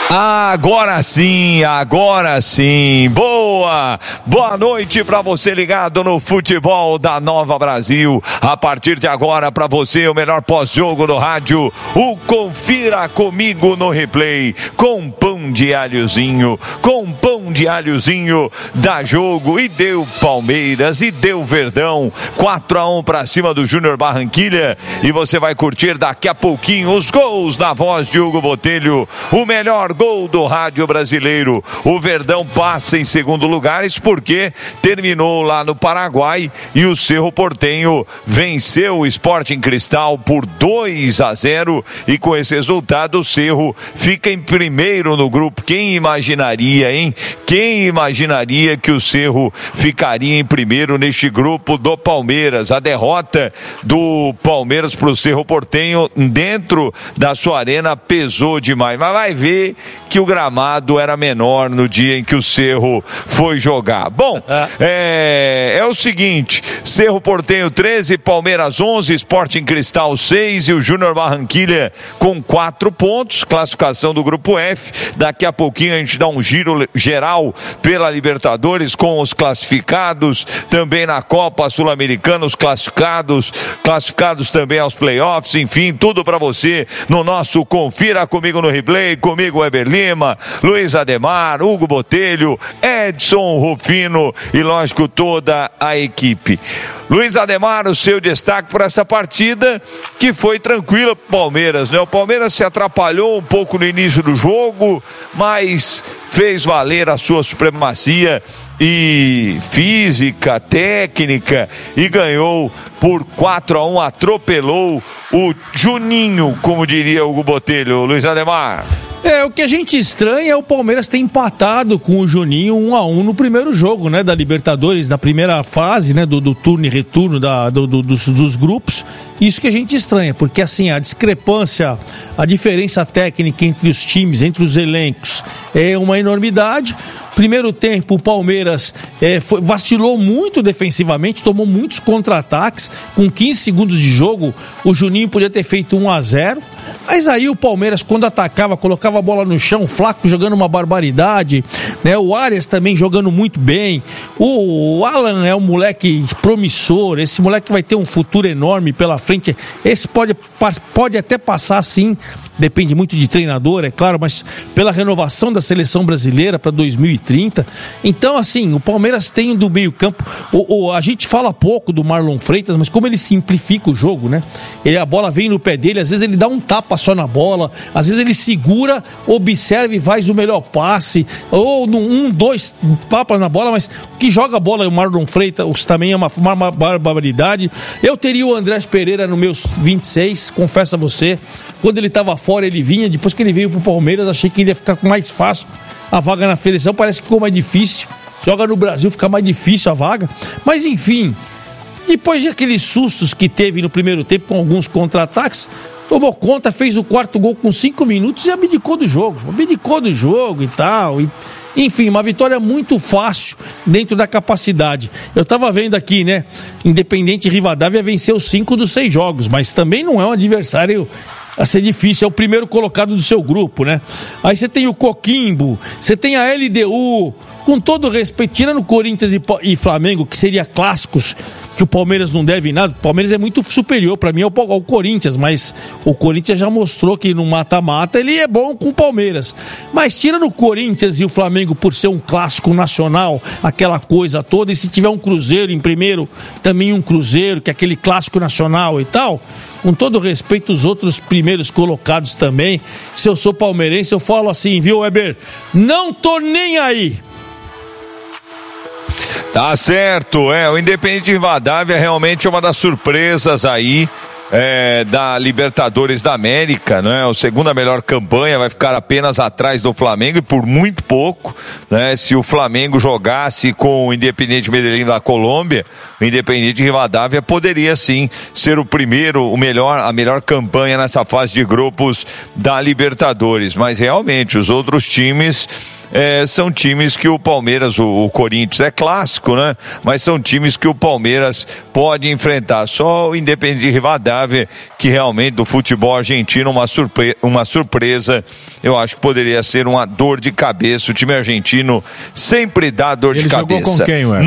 Agora sim, boa noite pra você ligado no futebol da Nova Brasil. A partir de agora pra você o melhor pós-jogo no rádio, o Confira Comigo no Replay, com pão de alhozinho, dá jogo e deu Palmeiras e deu Verdão, 4-1 pra cima do Júnior Barranquilla, e você vai curtir daqui a pouquinho os gols na voz de Hugo Botelho, o melhor gol do rádio brasileiro. O Verdão passa em segundo lugar, isso porque terminou lá no Paraguai e o Cerro Porteño venceu o Sporting Cristal por 2-0, e com esse resultado o Cerro fica em primeiro no grupo. Quem imaginaria, hein? Quem imaginaria que o Cerro ficaria em primeiro neste grupo do Palmeiras? A derrota do Palmeiras para o Cerro Porteño dentro da sua arena pesou demais, mas vai ver que o gramado era menor no dia em que o Cerro foi jogar. Bom, é o seguinte: Cerro Porteño 13, Palmeiras 11, Sporting Cristal 6 e o Júnior Barranquilla com 4 pontos, classificação do grupo F. Daqui a pouquinho a gente dá um giro geral pela Libertadores com os classificados, também na Copa Sul-Americana os classificados também aos playoffs, enfim, tudo pra você no nosso Confira Comigo no Replay, comigo Weber Lima, Luiz Ademar, Hugo Botelho, Edson Rufino e, lógico, toda a equipe. Luiz Ademar, o seu destaque por essa partida que foi tranquila para o Palmeiras, né? O Palmeiras se atrapalhou um pouco no início do jogo, mas fez valer a sua supremacia e física, técnica, e ganhou por 4-1, atropelou o Juninho, como diria Hugo Botelho. Luiz Ademar. O que a gente estranha é o Palmeiras ter empatado com o Juninho 1-1 no primeiro jogo, né, da Libertadores, da primeira fase, né, do turno e retorno dos grupos. Isso que a gente estranha, porque assim, a discrepância, a diferença técnica entre os times, entre os elencos, é uma enormidade. Primeiro tempo, o Palmeiras vacilou muito defensivamente, tomou muitos contra-ataques. Com 15 segundos de jogo, o Juninho podia ter feito 1-0. Mas aí o Palmeiras, quando atacava, colocava a bola no chão, o Flaco jogando uma barbaridade, né? O Arias também jogando muito bem. O Alan é um moleque promissor, esse moleque vai ter um futuro enorme pela frente. Esse pode até passar, sim, depende muito de treinador, é claro, mas pela renovação da seleção brasileira para 2030. Então, assim, o Palmeiras tem do meio campo, a gente fala pouco do Marlon Freitas, mas como ele simplifica o jogo, né? A bola vem no pé dele, às vezes ele dá um tapa só na bola, às vezes ele segura, observa e faz o melhor passe, ou dois tapas na bola, mas que joga a bola é o Marlon Freitas também é uma barbaridade. Eu teria o Andrés Pereira no meus 26, confesso a você, quando ele estava fora ele vinha, depois que ele veio pro Palmeiras achei que ele ia ficar mais fácil a vaga na seleção, parece que ficou mais difícil, joga no Brasil, fica mais difícil a vaga, mas enfim, depois de aqueles sustos que teve no primeiro tempo com alguns contra-ataques, tomou conta, fez o quarto gol com 5 minutos e abdicou do jogo e tal, enfim, uma vitória muito fácil dentro da capacidade. Eu tava vendo aqui, né, Independente Rivadavia venceu 5 dos 6 jogos, mas também não é um adversário a ser difícil, é o primeiro colocado do seu grupo, né? Aí você tem o Coquimbo, você tem a LDU, com todo respeito, tirando Corinthians e Flamengo, que seria clássicos, que o Palmeiras não deve nada, o Palmeiras é muito superior para mim ao Corinthians, mas o Corinthians já mostrou que no mata-mata ele é bom com o Palmeiras. Mas tirando o Corinthians e o Flamengo por ser um clássico nacional, aquela coisa toda, e se tiver um Cruzeiro em primeiro, também um Cruzeiro, que é aquele clássico nacional e tal, com todo respeito os outros primeiros colocados também, se eu sou palmeirense eu falo assim, viu, Weber? Não tô nem aí! Tá certo, o Independente Rivadavia realmente é uma das surpresas aí da Libertadores da América, né? A segunda melhor campanha, vai ficar apenas atrás do Flamengo e por muito pouco, né? Se o Flamengo jogasse com o Independiente Medellín da Colômbia, o Independente Rivadavia poderia sim ser o primeiro, a melhor campanha nessa fase de grupos da Libertadores, mas realmente os outros times são times que o Palmeiras, o Corinthians é clássico, né? Mas são times que o Palmeiras pode enfrentar. Só o Independiente Rivadavia, que realmente do futebol argentino, uma surpresa, eu acho que poderia ser uma dor de cabeça. O time argentino sempre dá dor de cabeça. Ele jogou com quem, ué?